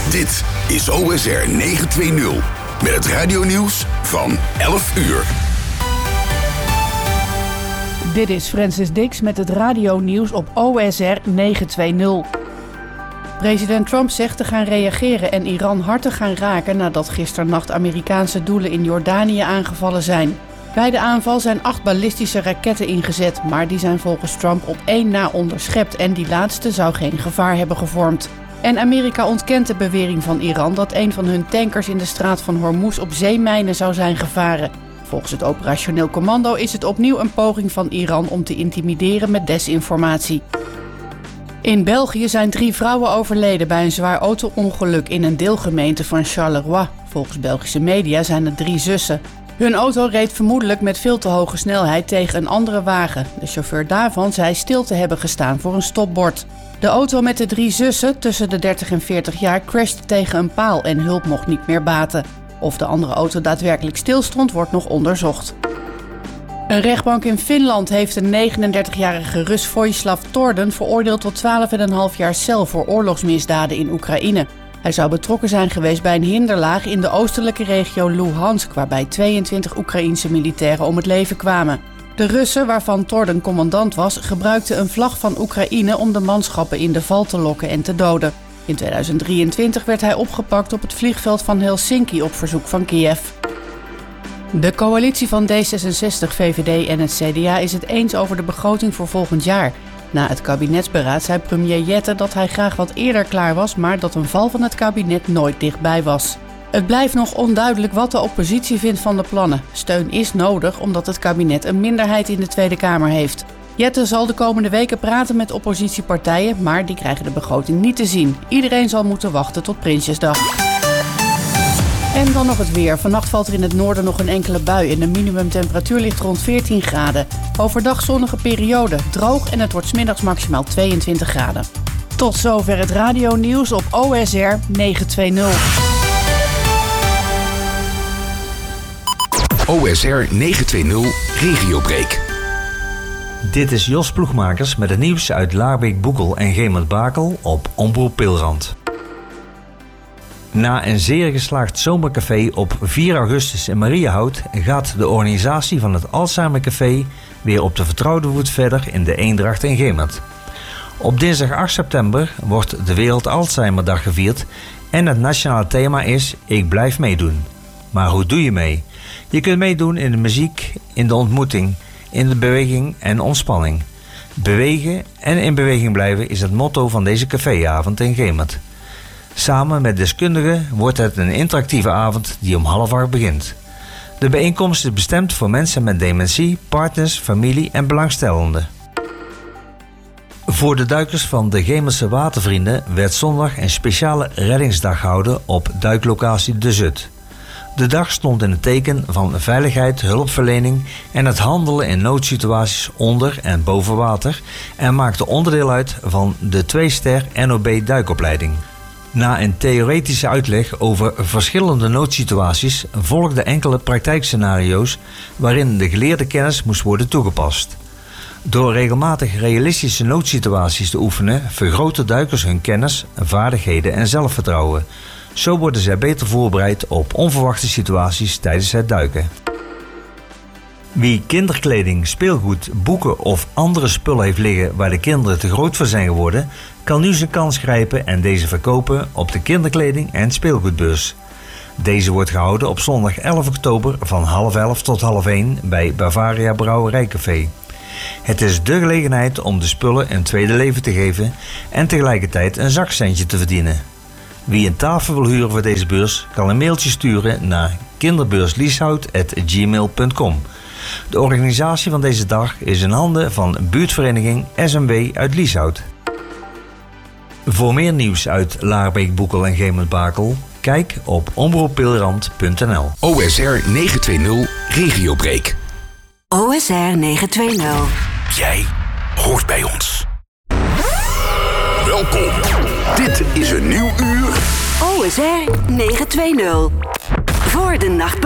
Dit is OSR 920 met het radionieuws van 11 uur. Dit is Francis Dix met het radionieuws op OSR 920. President Trump zegt te gaan reageren en Iran hard te gaan raken nadat gisternacht Amerikaanse doelen in Jordanië aangevallen zijn. Bij de aanval zijn 8 ballistische raketten ingezet, maar die zijn volgens Trump op 1 na onderschept en die laatste zou geen gevaar hebben gevormd. En Amerika ontkent de bewering van Iran dat een van hun tankers in de straat van Hormuz op zeemijnen zou zijn gevaren. Volgens het operationeel commando is het opnieuw een poging van Iran om te intimideren met desinformatie. In België zijn 3 vrouwen overleden bij een zwaar auto-ongeluk in een deelgemeente van Charleroi. Volgens Belgische media zijn het 3 zussen. Hun auto reed vermoedelijk met veel te hoge snelheid tegen een andere wagen. De chauffeur daarvan zei stil te hebben gestaan voor een stopbord. De auto met de 3 zussen, tussen de 30 en 40 jaar, crashte tegen een paal en hulp mocht niet meer baten. Of de andere auto daadwerkelijk stilstond, wordt nog onderzocht. Een rechtbank in Finland heeft een 39-jarige Rus Vojislav Torden veroordeeld tot 12,5 jaar cel voor oorlogsmisdaden in Oekraïne. Hij zou betrokken zijn geweest bij een hinderlaag in de oostelijke regio Luhansk, waarbij 22 Oekraïense militairen om het leven kwamen. De Russen, waarvan Torden commandant was, gebruikten een vlag van Oekraïne om de manschappen in de val te lokken en te doden. In 2023 werd hij opgepakt op het vliegveld van Helsinki op verzoek van Kiev. De coalitie van D66, VVD en het CDA is het eens over de begroting voor volgend jaar. Na het kabinetsberaad zei premier Jette dat hij graag wat eerder klaar was, maar dat een val van het kabinet nooit dichtbij was. Het blijft nog onduidelijk wat de oppositie vindt van de plannen. Steun is nodig omdat het kabinet een minderheid in de Tweede Kamer heeft. Jette zal de komende weken praten met oppositiepartijen, maar die krijgen de begroting niet te zien. Iedereen zal moeten wachten tot Prinsjesdag. En dan nog het weer. Vannacht valt er in het noorden nog een enkele bui en de minimumtemperatuur ligt rond 14 graden. Overdag zonnige periode, droog en het wordt 's middags maximaal 22 graden. Tot zover het radionieuws op OSR 920. OSR 920 Regiobreak. Dit is Jos Ploegmakers met het nieuws uit Laarbeek-Boekel en Gemert-Bakel op Omroep Pilrand. Na een zeer geslaagd zomercafé op 4 augustus in Mariahout gaat de organisatie van het Alzheimercafé weer op de vertrouwde voet verder in de Eendracht in Gemert. Op dinsdag 8 september wordt de Wereld Alzheimerdag gevierd en het nationale thema is Ik blijf meedoen. Maar hoe doe je mee? Je kunt meedoen in de muziek, in de ontmoeting, in de beweging en ontspanning. Bewegen en in beweging blijven is het motto van deze caféavond in Gemert. Samen met deskundigen wordt het een interactieve avond die om 7:30 begint. De bijeenkomst is bestemd voor mensen met dementie, partners, familie en belangstellenden. Voor de duikers van de Gemertse Watervrienden werd zondag een speciale reddingsdag gehouden op duiklocatie De Zut. De dag stond in het teken van veiligheid, hulpverlening en het handelen in noodsituaties onder en boven water en maakte onderdeel uit van de 2-ster NOB duikopleiding. Na een theoretische uitleg over verschillende noodsituaties volgden enkele praktijkscenario's waarin de geleerde kennis moest worden toegepast. Door regelmatig realistische noodsituaties te oefenen vergroten duikers hun kennis, vaardigheden en zelfvertrouwen. Zo worden zij beter voorbereid op onverwachte situaties tijdens het duiken. Wie kinderkleding, speelgoed, boeken of andere spullen heeft liggen waar de kinderen te groot voor zijn geworden, kan nu zijn kans grijpen en deze verkopen op de kinderkleding- en speelgoedbeurs. Deze wordt gehouden op zondag 11 oktober van 10:30 tot 12:30 bij Bavaria Brouwerijcafé. Het is dé gelegenheid om de spullen een tweede leven te geven en tegelijkertijd een zakcentje te verdienen. Wie een tafel wil huren voor deze beurs kan een mailtje sturen naar kinderbeurslieshout@gmail.com. De organisatie van deze dag is in handen van buurtvereniging SMW uit Lieshout. Voor meer nieuws uit Laarbeek, Boekel en Gemert-Bakel, kijk op omroeppilrand.nl. OSR 920 Regiobreak. OSR 920. Jij hoort bij ons. Welkom. Dit is een nieuw uur. OSR 920. Voor de nacht